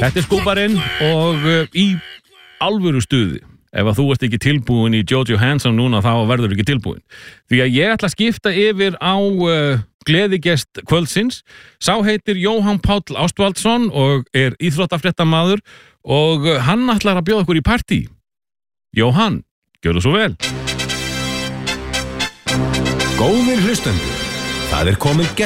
Þetta skúparinn og í alvöru stuði. Ef að þú ert ekki tilbúin í Jojo Handsome núna, þá verður ekki tilbúin. Því að ég ætla að skipta yfir á gleðigest kvöldsins. Sá heitir Jóhann Páll Ástvaldsson og er íþróttafréttamaður og hann ætlar að bjóða okkur í partí. Jóhann, gjörðu svo vel. Góðir hlustendur, það er komið